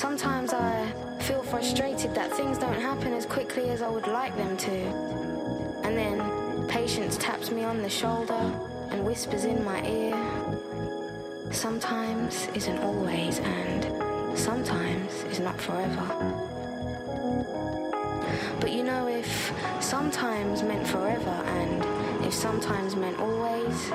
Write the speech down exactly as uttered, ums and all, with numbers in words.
Sometimes I feel frustrated that things don't happen as quickly as I would like them to. And then patience taps me on the shoulder and whispers in my ear, sometimes isn't always, and sometimes is not forever. But you know, if sometimes meant forever and if sometimes meant always,